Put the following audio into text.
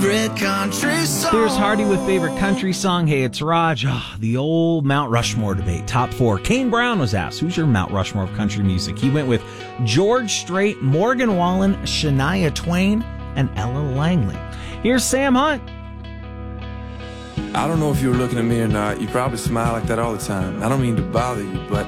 favorite country song. Here's Hardy with favorite country song. Hey, it's Raj. The old Mount Rushmore debate. Top 4. Kane Brown was asked, who's your Mount Rushmore of country music? He went with George Strait, Morgan Wallen, Shania Twain, and Ella Langley. Here's Sam Hunt. I don't know if you were looking at me or not. You probably smile like that all the time. I don't mean to bother you, but